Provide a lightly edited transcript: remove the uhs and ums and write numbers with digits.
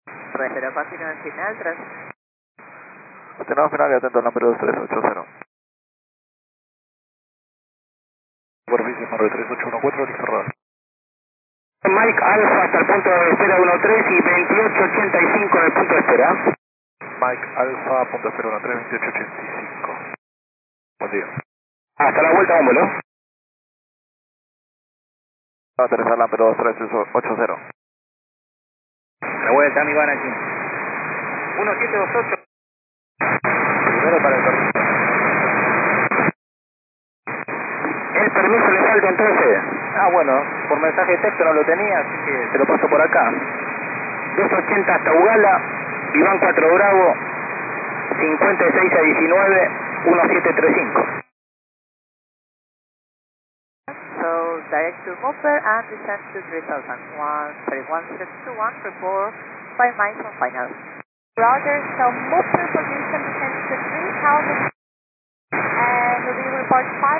Reserva continúa en final, tras. Continuamos final y atento al número 2380. Superficie número 3814, listo rodar. Mike Alfa hasta el punto de espera 13 y 2885 en el punto de espera. Mike Alfa, punto 013, 2885. Buen día. Hasta la vuelta, vámonos. Va a aterrizar la número 2380. La vuelta, mi van aquí. 1728. Primero para el permiso. El permiso le falta entonces. Bueno, por mensaje de texto no lo tenía, así que te lo paso por acá. 280 hasta Ugala, Iván 4 Bravo, 56 a 19, 1735. So direct to Mopper and descend to 3000. 13121, report 5 miles on final. Roger, so Mopper position descends to 3000 and we report 5